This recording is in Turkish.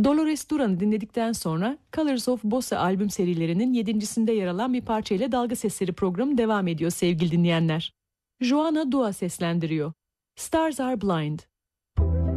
Dolores Duran'ı dinledikten sonra Colors of Bossa albüm serilerinin 7.sinde yer alan bir parçayla Dalga Sesleri programı devam ediyor sevgili dinleyenler. Joanna Dua seslendiriyor. Stars Are Blind.